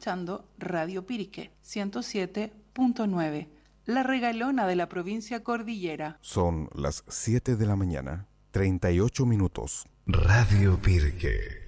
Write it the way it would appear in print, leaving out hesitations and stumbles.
escuchando Radio Pirque 107.9, la regalona de la provincia Cordillera. Son las 7 de la mañana, 38 minutos. Radio Pirque.